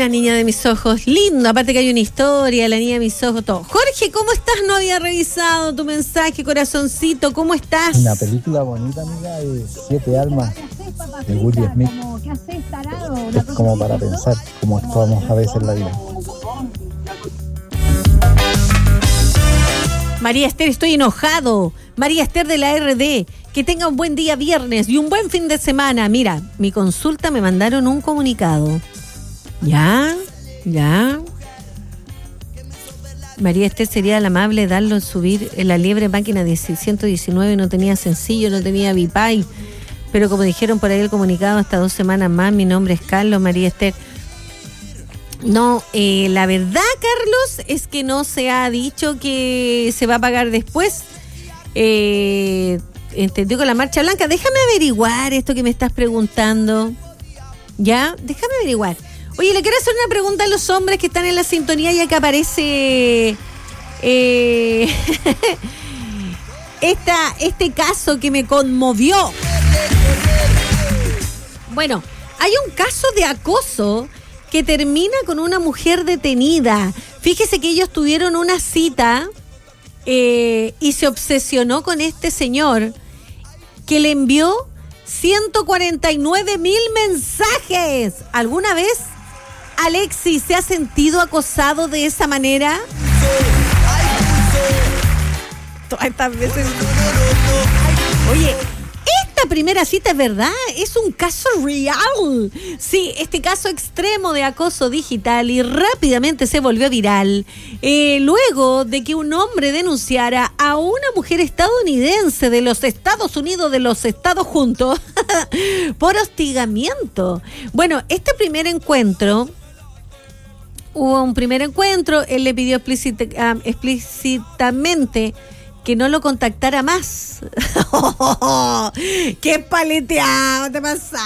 la niña de mis ojos, lindo, aparte que hay una historia, la niña de mis ojos, todo. Jorge, ¿cómo estás? No había revisado tu mensaje, corazoncito, ¿cómo estás? Una película bonita, amiga, de 7 almas de Will Smith. Es como para pensar cómo actuamos a veces en la vida. María Esther, estoy enojado. María Esther de la RD, que tenga un buen día viernes y un buen fin de semana. Mira, mi consulta me mandaron un comunicado. Ya. María Esther, sería la amable darlo en subir en la liebre máquina 119, no tenía sencillo, no tenía Bipay. Pero como dijeron por ahí el comunicado, hasta 2 semanas más. Mi nombre es Carlos, María Esther. No, la verdad, Carlos, es que no se ha dicho que se va a pagar después. Entendió con la marcha blanca. Déjame averiguar esto que me estás preguntando. ¿Ya? Déjame averiguar. Oye, le quiero hacer una pregunta a los hombres que están en la sintonía, ya que aparece este caso que me conmovió. Bueno, hay un caso de acoso que termina con una mujer detenida. Fíjese que ellos tuvieron una cita y se obsesionó con este señor que le envió 149,000 mensajes. ¿Alguna vez Alexis se ha sentido acosado de esa manera? Todas estas veces. Oye, esta primera cita es verdad, es un caso real. Sí, este caso extremo de acoso digital y rápidamente se volvió viral luego de que un hombre denunciara a una mujer estadounidense de los Estados Unidos, de los Estados Juntos, por hostigamiento. Bueno, hubo un primer encuentro, él le pidió explícitamente que no lo contactara más. ¡Qué paleteado te pasa!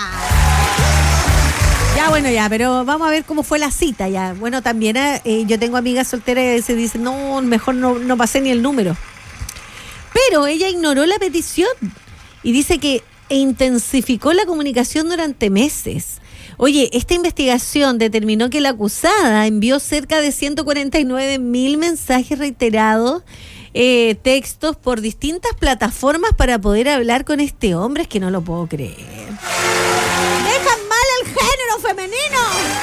Ya, pero vamos a ver cómo fue la cita ya. Bueno, también yo tengo amigas solteras y se dicen, no, mejor no pasé ni el número. Pero ella ignoró la petición y dice que intensificó la comunicación durante meses. Oye, esta investigación determinó que la acusada envió cerca de 149,000 mensajes reiterados, textos por distintas plataformas para poder hablar con este hombre. Es que no lo puedo creer. ¡Dejan mal al género femenino!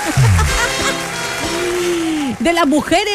De las mujeres,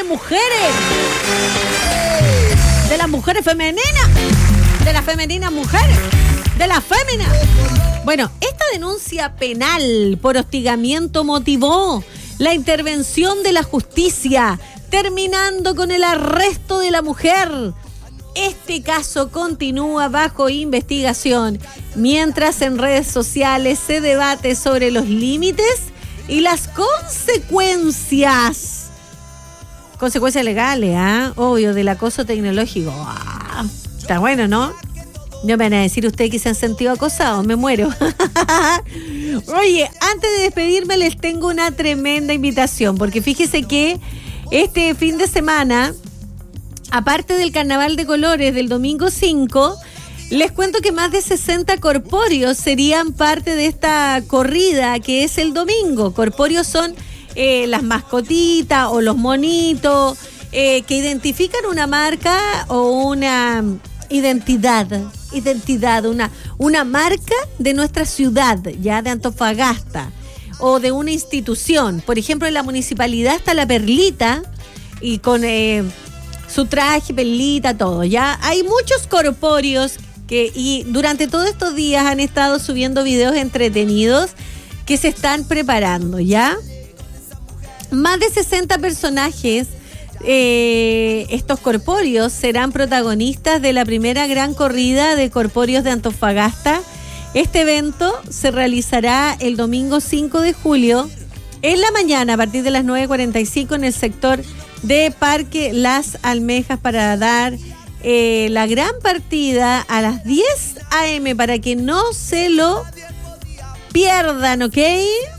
de las mujeres femeninas, de las femeninas mujeres, de las féminas. Bueno, esta denuncia penal por hostigamiento motivó la intervención de la justicia, terminando con el arresto de la mujer. Este caso continúa bajo investigación, mientras en redes sociales se debate sobre los límites y las consecuencias legales, obvio, del acoso tecnológico. Está bueno, ¿no? No me van a decir ustedes que se han sentido acosados, me muero. Oye, antes de despedirme les tengo una tremenda invitación, porque fíjese que este fin de semana, aparte del Carnaval de Colores del domingo 5, les cuento que más de 60 corpóreos serían parte de esta corrida que es el domingo. Corpóreos son las mascotitas o los monitos que identifican una marca o una identidad, una marca de nuestra ciudad, ya de Antofagasta, o de una institución. Por ejemplo, en la municipalidad está la Perlita y con su traje, perlita, todo. Ya hay muchos corpóreos y durante todos estos días han estado subiendo videos entretenidos que se están preparando, ¿ya? Más de 60 personajes, estos corpóreos serán protagonistas de la primera gran corrida de corpóreos de Antofagasta. Este evento se realizará el domingo 5 de julio en la mañana a partir de las 9:45 en el sector de Parque Las Almejas, para dar la gran partida a las 10 a.m. para que no se lo pierdan, ¿ok?